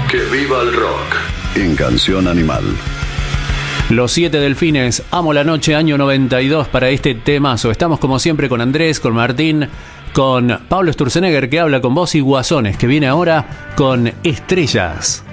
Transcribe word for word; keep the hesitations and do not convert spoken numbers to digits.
Que viva el rock. En Canción Animal. Los Siete Delfines, Amo la Noche, año noventa y dos para este temazo. Estamos como siempre con Andrés, con Martín, con Pablo Sturzenegger que habla con vos y Guasones que viene ahora con Estrellas.